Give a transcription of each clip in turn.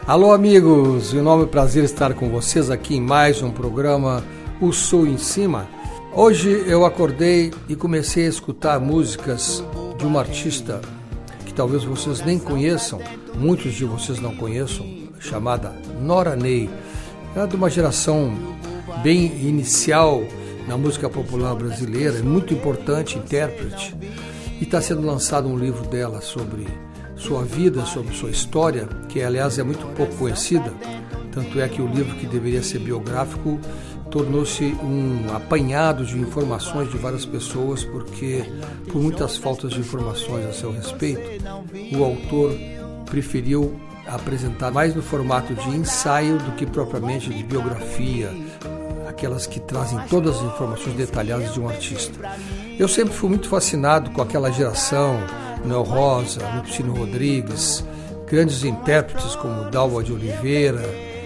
Alô amigos, um enorme prazer estar com vocês aqui em mais um programa O Sul em Cima. Hoje eu acordei e comecei a escutar músicas de uma artista que talvez vocês nem conheçam, muitos de vocês não conheçam, chamada Nora Ney. Ela é de uma geração bem inicial na música popular brasileira, é muito importante, intérprete, e está sendo lançado um livro dela sobre sua vida, sobre sua história, que aliás é muito pouco conhecida, tanto é que o livro que deveria ser biográfico tornou-se um apanhado de informações de várias pessoas, porque por muitas faltas de informações a seu respeito, o autor preferiu apresentar mais no formato de ensaio do que propriamente de biografia, aquelas que trazem todas as informações detalhadas de um artista. Eu sempre fui muito fascinado com aquela geração, Noel Rosa, Lupicínio Rodrigues, grandes intérpretes como Dalva de Oliveira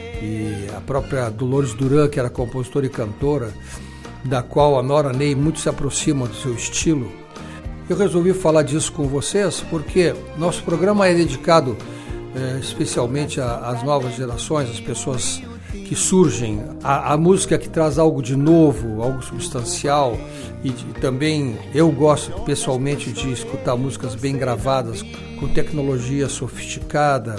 e a própria Dolores Duran, que era compositora e cantora, da qual a Nora Ney muito se aproxima do seu estilo. Eu resolvi falar disso com vocês porque nosso programa é dedicado especialmente às novas gerações, às pessoas que surgem, a música que traz algo de novo, algo substancial, e também eu gosto pessoalmente de escutar músicas bem gravadas, com tecnologia sofisticada,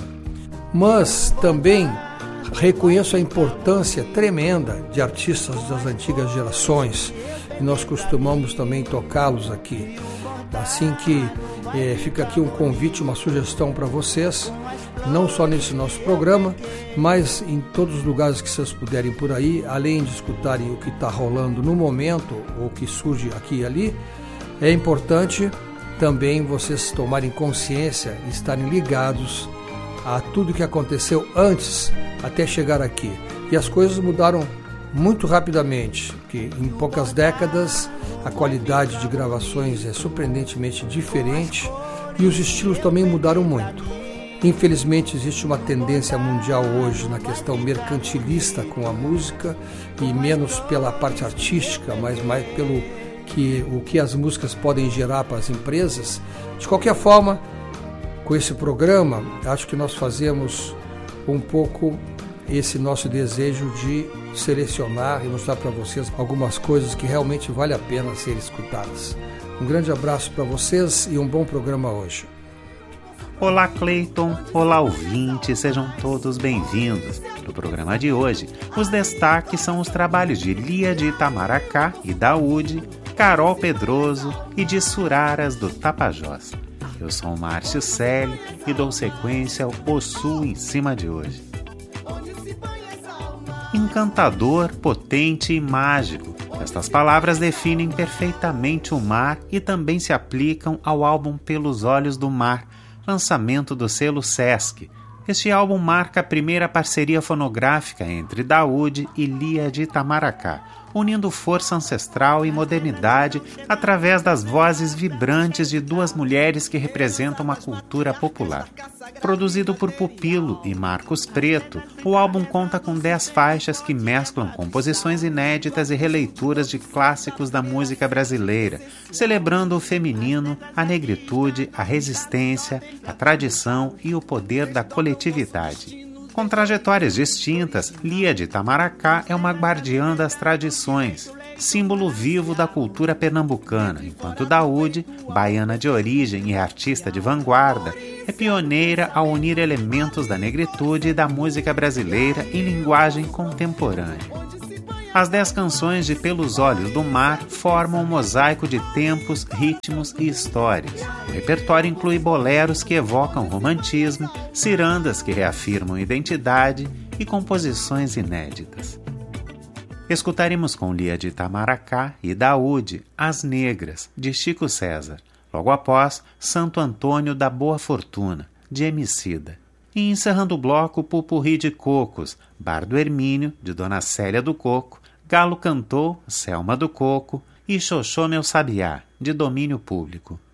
mas também reconheço a importância tremenda de artistas das antigas gerações, e nós costumamos também tocá-los aqui. Assim que fica aqui um convite, uma sugestão para vocês, não só nesse nosso programa, mas em todos os lugares que vocês puderem por aí, além de escutarem o que está rolando no momento, ou que surge aqui e ali, é importante também vocês tomarem consciência e estarem ligados a tudo que aconteceu antes, até chegar aqui. E as coisas mudaram muito rapidamente, que em poucas décadas a qualidade de gravações é surpreendentemente diferente e os estilos também mudaram muito. Infelizmente existe uma tendência mundial hoje na questão mercantilista com a música e menos pela parte artística, mas mais pelo o que as músicas podem gerar para as empresas. De qualquer forma, com esse programa, acho que nós fazemos um pouco esse nosso desejo de selecionar e mostrar para vocês algumas coisas que realmente vale a pena serem escutadas. Um grande abraço para vocês e um bom programa hoje. Olá Cleiton, olá ouvintes, sejam todos bem-vindos. No programa de hoje, os destaques são os trabalhos de Lia de Itamaracá e Daúde, Carol Pedroso e de Suraras do Tapajós. Eu sou o Márcio Selle e dou sequência ao O Sul em Cima de hoje. Encantador, potente e mágico. Estas palavras definem perfeitamente o mar e também se aplicam ao álbum Pelos Olhos do Mar, lançamento do selo Sesc. Este álbum marca a primeira parceria fonográfica entre Daúde e Lia de Itamaracá, unindo força ancestral e modernidade através das vozes vibrantes de duas mulheres que representam uma cultura popular. Produzido por Pupilo e Marcos Preto, o álbum conta com 10 faixas que mesclam composições inéditas e releituras de clássicos da música brasileira, celebrando o feminino, a negritude, a resistência, a tradição e o poder da coletividade. Com trajetórias distintas, Lia de Itamaracá é uma guardiã das tradições, símbolo vivo da cultura pernambucana, enquanto Daúde, baiana de origem e artista de vanguarda, é pioneira ao unir elementos da negritude e da música brasileira em linguagem contemporânea. As 10 canções de Pelos Olhos do Mar formam um mosaico de tempos, ritmos e histórias. O repertório inclui boleros que evocam romantismo, cirandas que reafirmam identidade e composições inéditas. Escutaremos com Lia de Itamaracá e Daúde As Negras, de Chico César. Logo após, Santo Antônio da Boa Fortuna, de Emicida. E encerrando o bloco, Pupurri de Cocos, Bar do Hermínio, de Dona Célia do Coco, Galo Cantou, Selma do Coco e Xoxô Meu Sabiá, de domínio público.